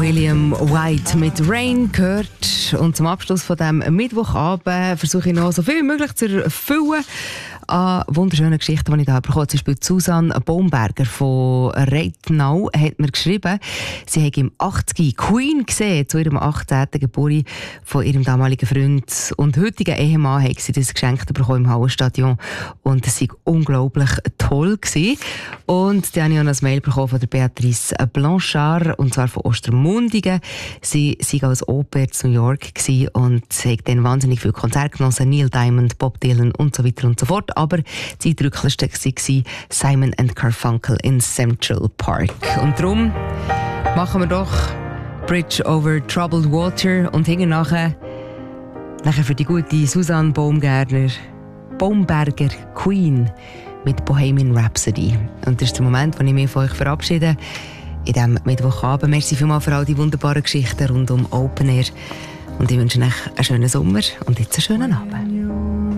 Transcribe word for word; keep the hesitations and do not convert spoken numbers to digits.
William White mit Rain gehört. Und zum Abschluss von diesem Mittwochabend versuche ich noch so viel wie möglich zu erfüllen an wunderschönen Geschichten, die ich da bekommen habe. Zum Beispiel Susanne Baumberger von Reitnau hat mir geschrieben, sie hat im achtziger Queen gesehen, zu ihrem achtzehnten Geburtstag von ihrem damaligen Freund und heutigen Ehemann hat sie das geschenkt bekommen im Hallenstadion und es war unglaublich toll gewesen. Und dann habe ich auch noch ein Mail bekommen von der Beatrice Blanchard, und zwar von Ostermundigen. Sie war als Oper in New York gewesen und hat dann wahnsinnig viele Konzerte genossen, Neil Diamond, Bob Dylan und so weiter und so fort. Aber das eindrücklichste war Simon and Garfunkel in Central Park. Und darum machen wir doch Bridge over Troubled Water und hinten nachher, nachher für die gute Susanne Baumgartner, Baumberger Queen mit Bohemian Rhapsody. Und das ist der Moment, wo ich mich von euch verabschiede in diesem Mittwochabend. Merci vielmals für all die wunderbaren Geschichten rund um Open Air. Und ich wünsche euch einen schönen Sommer und jetzt einen schönen Abend.